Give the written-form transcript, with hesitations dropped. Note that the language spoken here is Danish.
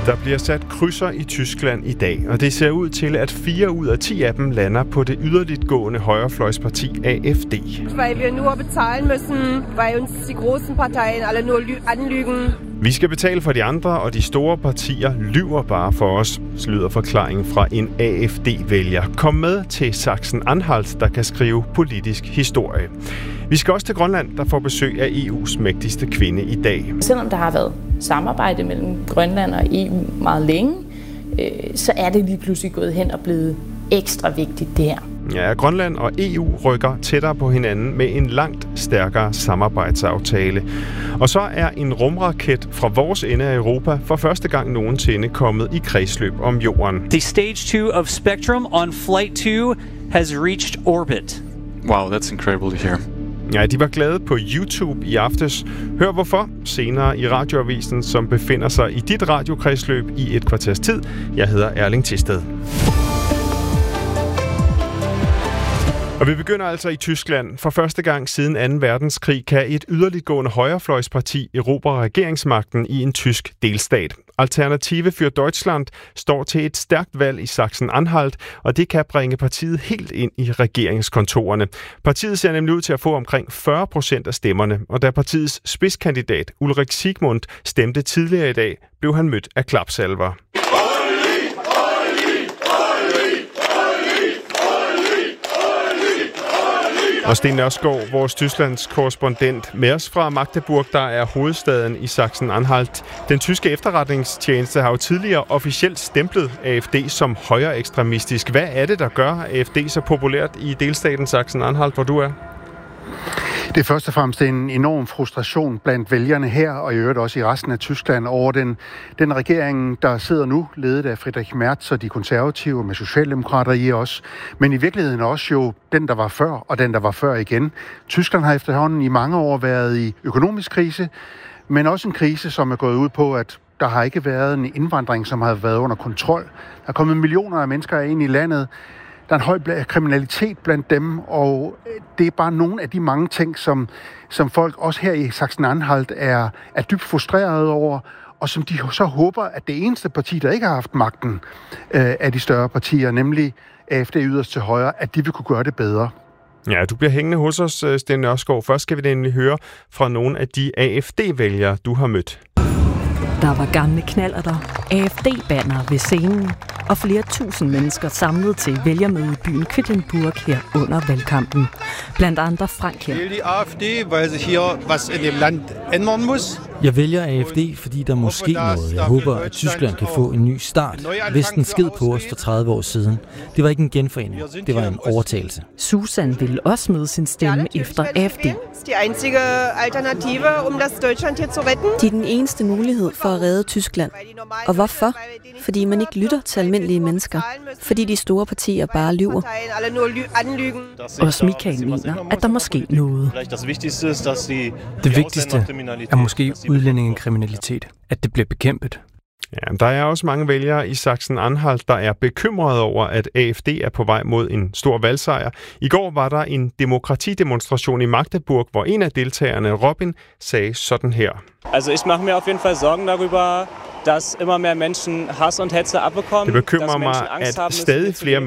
Der bliver sat krydser i Tyskland i dag, og det ser ud til, at 4 ud af 10 af dem lander på det yderligtgående højrefløjsparti AfD. Weil wir nur bezahlen müssen, weil uns die großen Parteien alle nur anlügen. Vi skal betale for de andre, og de store partier lyver bare for os, lyder forklaringen fra en AfD-vælger. Kom med til Sachsen-Anhalt, der kan skrive politisk historie. Vi skal også til Grønland, der får besøg af EU's mægtigste kvinde i dag. Selvom der har været samarbejde mellem Grønland og EU meget længe, så er det lige pludselig gået hen og blevet ekstra vigtigt det her. Ja, Grønland og EU rykker tættere på hinanden med en langt stærkere samarbejdsaftale. Og så er en rumraket fra vores ende af Europa for første gang nogensinde kommet i kredsløb om jorden. The stage 2 of Spectrum on flight 2 has reached orbit. Wow, that's incredible to hear. Ja, de var glade på YouTube i aftes. Hør hvorfor senere i radioavisen, som befinder sig i dit radiokredsløb i et kvarters tid. Jeg hedder Erling Thisted. Og vi begynder altså i Tyskland. For første gang siden 2. verdenskrig kan et yderligtgående højrefløjsparti erobre regeringsmagten i en tysk delstat. Alternative für Deutschland står til et stærkt valg i Sachsen-Anhalt, og det kan bringe partiet helt ind i regeringskontorerne. Partiet ser nemlig ud til at få omkring 40% af stemmerne, og da partiets spidskandidat Ulrich Siegmund stemte tidligere i dag, blev han mødt af klapsalver. Og Sten Nørskov, vores Tysklands korrespondent, med os fra Magdeburg, der er hovedstaden i Sachsen-Anhalt. Den tyske efterretningstjeneste har jo tidligere officielt stemplet AfD som højre ekstremistisk. Hvad er det, der gør AfD så populært i delstaten Sachsen-Anhalt, hvor du er? Det er først og fremmest en enorm frustration blandt vælgerne her, og i øvrigt også i resten af Tyskland, over den regering, der sidder nu, ledet af Friedrich Merz og de konservative med socialdemokrater i os, men i virkeligheden også jo den, der var før, og den, der var før igen. Tyskland har efterhånden i mange år været i økonomisk krise, men også en krise, som er gået ud på, at der har ikke været en indvandring, som har været under kontrol. Der er kommet millioner af mennesker ind i landet. Der er en høj kriminalitet blandt dem, og det er bare nogle af de mange ting, som folk også her i Sachsen-Anhalt er dybt frustrerede over, og som de så håber, at det eneste parti, der ikke har haft magten af de større partier, nemlig AfD yderst til højre, at de vil kunne gøre det bedre. Ja, du bliver hængende hos os, Sten Nørskov. Først skal vi nemlig høre fra nogle af de AfD-vælgere, du har mødt. Der var gamle knallerter, AfD-banner ved scenen, og flere tusind mennesker samlet til vælgermøde i byen Quedlinburg her under valgkampen. Blandt andre Frank her. Jeg vælger AfD, weil sich hier was in dem Land ändern muss. Jeg vælger AfD, fordi der må ske noget. Jeg håber, at Tyskland kan få en ny start. Vesten sked på os for 30 år siden. Det var ikke en genforening. Det var en overtagelse. Susan ville også møde sin stemme efter AfD. Die einzige Alternative, das Deutschland hier zu retten. De er den eneste mulighed for at redde Tyskland. Og hvorfor? Fordi man ikke lytter til almindelige mennesker. Fordi de store partier bare lyver. Også Michael mener, at der må ske noget. Det vigtigste er måske udlændingekriminalitet, at det bliver bekæmpet. Ja, der er også mange vælgere i Sachsen-Anhalt, der er bekymrede over, at AfD er på vej mod en stor valgsejr. I går var der en demokratidemonstration i Magdeburg, hvor en af deltagerne, Robin, sagde sådan her. Also ich mache mir auf jeden Fall Sorgen darüber, dass immer mehr Menschen Hass und Hetze abbekommen. Det bekymrer mig, at stadig flere